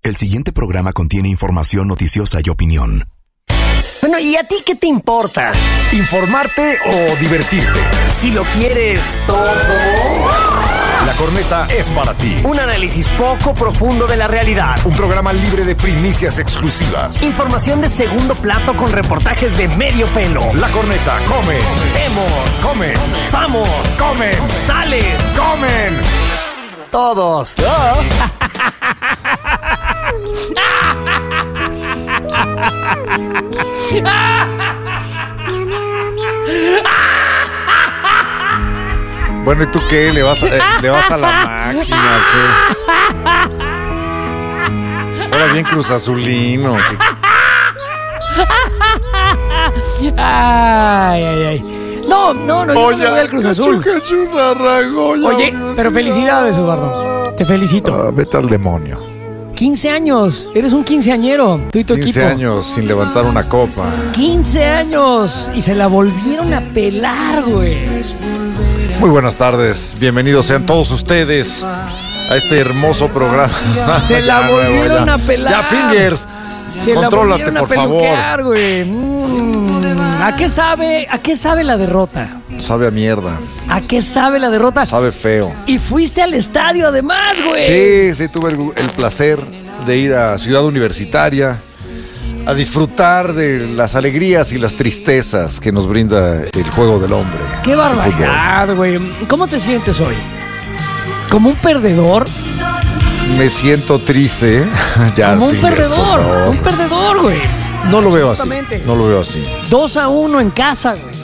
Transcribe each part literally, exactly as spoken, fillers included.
El siguiente programa contiene información noticiosa y opinión. Bueno, ¿y a ti qué te importa? ¿Informarte o divertirte? Si lo quieres todo. La Corneta es para ti. Un análisis poco profundo de la realidad. Un programa libre de primicias exclusivas. Información de segundo plato con reportajes de medio pelo. La Corneta come. Vemos. Come. Samos. Comen. Sales. Comen. Todos. Bueno, ¿y tú qué? ¿Le vas a, eh, ¿le vas a la máquina o qué? Ahora bien Cruz Azulino. ¿Qué? Ay, ay, ay. No, no, no, yo Oye, no voy al Cruz Azul. cachu, cachu, Oye, pero felicidades, Eduardo. Te felicito. Ah, vete al demonio. quince años. Eres un quinceañero. Tú y tu quince equipo. años sin levantar una copa. quince años. Y se la volvieron a pelar, güey. Muy buenas tardes. Bienvenidos sean todos ustedes a este hermoso programa. Se la Ya, volvieron ya. a pelar. Ya, Fingers. Se Contrólate, la volvieron a por favor. peluquear, güey. Mm. ¿A qué sabe? ¿A qué sabe la derrota? Sabe a mierda. ¿A qué sabe la derrota? Sabe feo. Y fuiste al estadio además, güey. Sí, sí, tuve el, el placer de ir a Ciudad Universitaria a disfrutar de las alegrías y las tristezas que nos brinda el juego del hombre. Qué barbaridad, güey. ¿Cómo te sientes hoy? ¿Como un perdedor? Me siento triste, ¿eh? Ya, Como un Fingers, por perdedor. favor. Un perdedor, güey. No lo veo así. Absolutamente. No lo veo así. Dos a uno en casa, güey.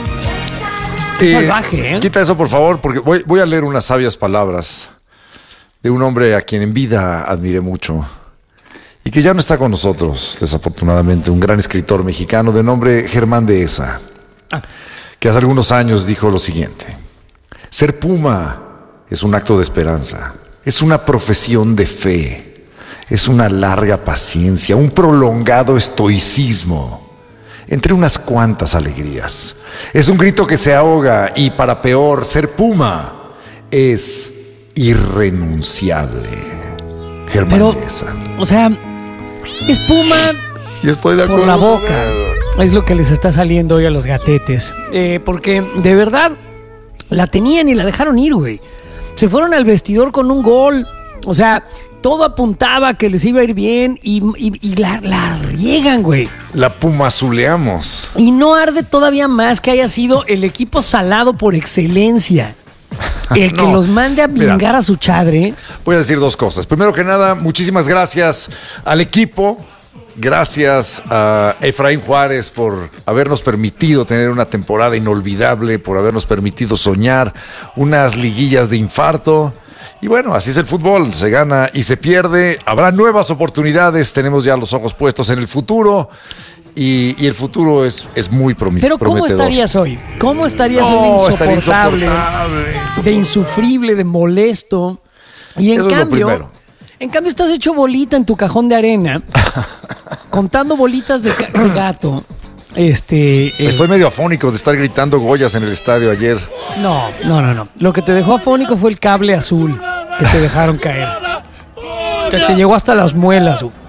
Qué salvaje, ¿eh? Quita eso, por favor, porque voy, voy a leer unas sabias palabras de un hombre a quien en vida admiré mucho y que ya no está con nosotros, desafortunadamente, un gran escritor mexicano de nombre Germán Dehesa, Ah. que hace algunos años dijo lo siguiente: ser puma es un acto de esperanza, es una profesión de fe, es una larga paciencia, un prolongado estoicismo, entre unas cuantas alegrías. Es un grito que se ahoga y, para peor, ser puma es irrenunciable. Germán Pero, Dehesa. o sea, es puma Y estoy de por acuerdo la con boca. él. Es lo que les está saliendo hoy a los gatetes. Eh, porque, de verdad, la tenían y la dejaron ir, güey. Se fueron al vestidor con un gol. O sea, todo apuntaba que les iba a ir bien y, y, y la, la riegan, güey. La pumazuleamos. Y no arde todavía más que haya sido el equipo salado por excelencia. El que No, los mande a mira. vingar a su chadre. Voy a decir dos cosas. Primero que nada, muchísimas gracias al equipo. Gracias a Efraín Juárez por habernos permitido tener una temporada inolvidable, por habernos permitido soñar unas liguillas de infarto. Y bueno, así es el fútbol, se gana y se pierde. Habrá nuevas oportunidades, tenemos ya los ojos puestos en el futuro. Y, y el futuro es, es muy promis- Pero ¿cómo prometedor. estarías hoy? ¿Cómo estarías No, hoy de estaría insoportable, insoportable. de insufrible, de molesto? Y en Eso es lo cambio, primero. en cambio estás hecho bolita en tu cajón de arena, contando bolitas de, ca- de gato. Este, eh, Estoy medio afónico de estar gritando Goyas en el estadio ayer. no, no, no, no. Lo que te dejó afónico fue el cable azul que te dejaron caer. Que te llegó hasta las muelas. güey.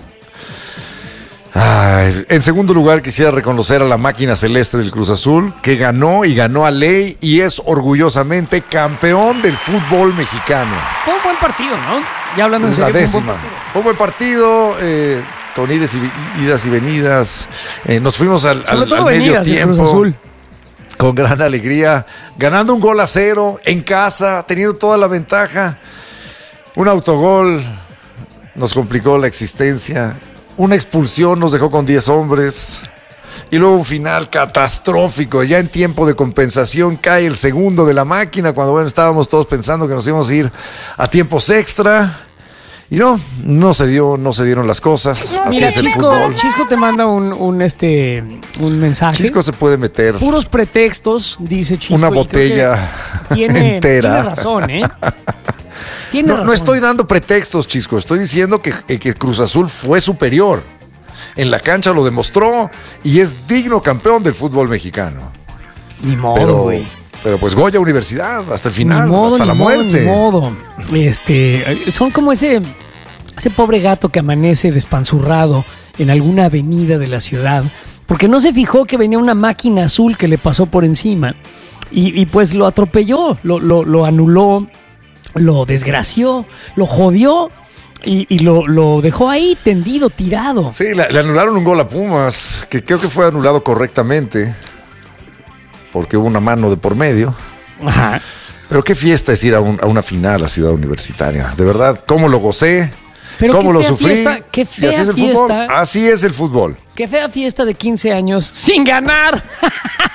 Ay, en segundo lugar, quisiera reconocer a la máquina celeste del Cruz Azul, que ganó y ganó a ley y es orgullosamente campeón del fútbol mexicano. Fue un buen partido, ¿no? Ya hablando en La serio. fue un buen décima. partido. Fue un buen partido, eh, con idas y, vi- idas y venidas. Eh, nos fuimos al, Sobre al- todo al medio venidas del Cruz tiempo. Azul. Con gran alegría, ganando un gol a cero en casa, teniendo toda la ventaja. Un autogol nos complicó la existencia. Una expulsión nos dejó con diez hombres. Y luego un final catastrófico. Ya en tiempo de compensación cae el segundo de la máquina, cuando bueno, estábamos todos pensando que nos íbamos a ir a tiempos extra. Y no, no se dio, no se dieron las cosas. Así Mira, es el Chisco, fútbol. Chisco te manda un, un, este, un mensaje. Chisco se puede meter Puros pretextos, dice Chisco. una y creo botella que tiene, entera. Tiene razón, ¿eh? Tiene No, razón. no estoy dando pretextos, Chisco. Estoy diciendo que, que Cruz Azul fue superior. En la cancha lo demostró y es digno campeón del fútbol mexicano. Ni modo, Pero, güey. pero pues Goya Universidad, hasta el final, Ni modo, hasta ni la modo, muerte. ni modo. Este, son como ese ese pobre gato que amanece despanzurrado en alguna avenida de la ciudad, porque no se fijó que venía una máquina azul que le pasó por encima y, y pues lo atropelló, lo, lo, lo anuló, lo desgració, lo jodió y, y lo, lo dejó ahí tendido, tirado. Sí, le, le anularon un gol a Pumas, que creo que fue anulado correctamente, porque hubo una mano de por medio. Ajá. Pero qué fiesta es ir a, un, a una final a Ciudad Universitaria. De verdad, cómo lo gocé, Pero cómo qué lo fea sufrí. fiesta, qué y fea así es el fiesta. fútbol. Así es el fútbol. Qué fea fiesta de quince años sin ganar.